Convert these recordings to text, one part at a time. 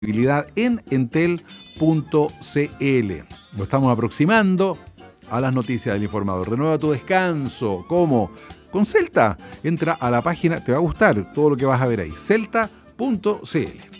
en entel.cl. Lo estamos aproximando a las noticias del informador. Renueva tu descanso. ¿Cómo? Con Celta. Entra a la página, te va a gustar todo lo que vas a ver ahí. Celta.cl.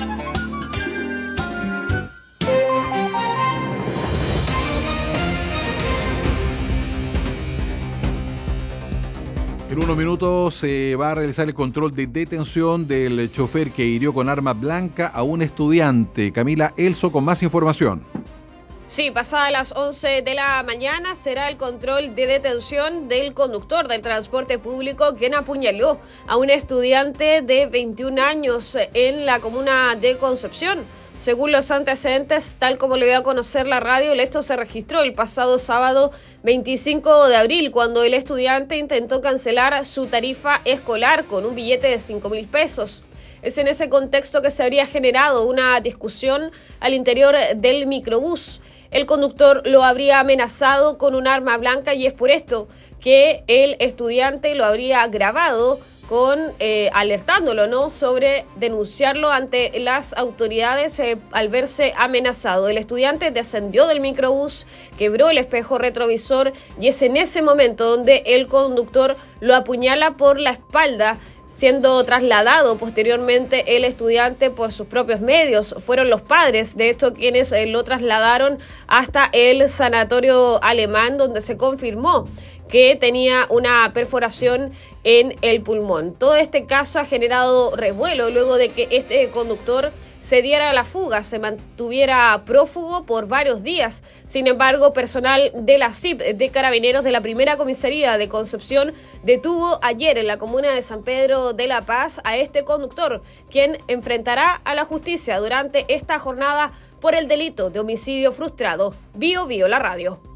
En unos minutos se va a realizar el control de detención del chofer que hirió con arma blanca a un estudiante. Camila Elso con más información. Sí, pasadas las 11 de la mañana será el control de detención del conductor del transporte público quien apuñaló a un estudiante de 21 años en la comuna de Concepción. Según los antecedentes, tal como le dio a conocer la radio, el hecho se registró el pasado sábado 25 de abril, cuando el estudiante intentó cancelar su tarifa escolar con un billete de 5.000 pesos. Es en ese contexto que se habría generado una discusión al interior del microbús. El conductor lo habría amenazado con un arma blanca y es por esto que el estudiante lo habría grabado alertándolo, ¿no?, sobre denunciarlo ante las autoridades al verse amenazado. El estudiante descendió del microbús, quebró el espejo retrovisor y es en ese momento donde el conductor lo apuñala por la espalda, siendo trasladado posteriormente el estudiante por sus propios medios. Fueron los padres, de hecho, quienes lo trasladaron hasta el sanatorio alemán, donde se confirmó que tenía una perforación en el pulmón. Todo este caso ha generado revuelo luego de que este conductor se diera a la fuga, se mantuviera prófugo por varios días. Sin embargo, personal de la CIP de Carabineros de la Primera Comisaría de Concepción detuvo ayer en la comuna de San Pedro de la Paz a este conductor, quien enfrentará a la justicia durante esta jornada por el delito de homicidio frustrado. Bio la radio.